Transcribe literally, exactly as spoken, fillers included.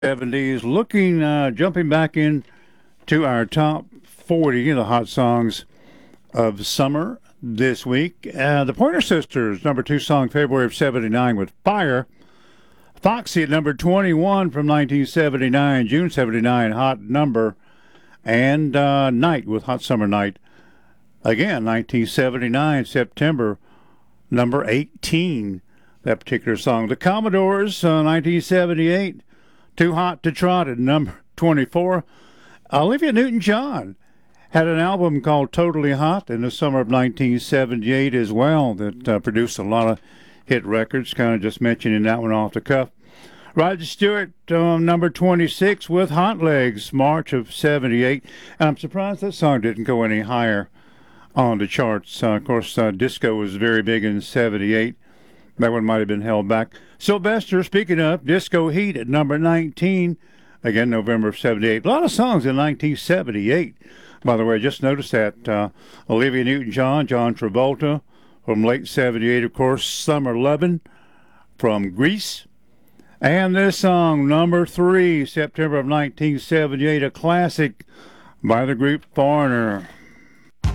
seventies. Looking, uh, jumping back in to our top forty of the hot songs of summer this week. Uh, the Pointer Sisters, number two song, February of seventy-nine with Fire. Foxy at number twenty-one from nineteen seventy-nine, June seventy-nine, hot number. And uh, Night with Hot Summer Night. Again, nineteen seventy-nine, September, number eighteen, that particular song. The Commodores, uh, nineteen seventy-eight, Too Hot to Trot at number twenty-four. Olivia Newton-John had an album called Totally Hot in the summer of nineteen seventy-eight as well that uh, produced a lot of hit records, kind of just mentioning that one off the cuff. Roger Stewart, um, number twenty-six with Hot Legs, March of seventy-eight. And I'm surprised that song didn't go any higher on the charts. Uh, of course, uh, disco was very big in seventy-eight. That one might have been held back. Sylvester, speaking of, Disco Heat at number nineteen. Again, November of seventy-eight. A lot of songs in nineteen seventy-eight. By the way, I just noticed that uh, Olivia Newton-John, John Travolta from late seventy-eight, of course, Summer Lovin' from Grease. And this song, number three, September of nineteen seventy-eight, a classic by the group Foreigner.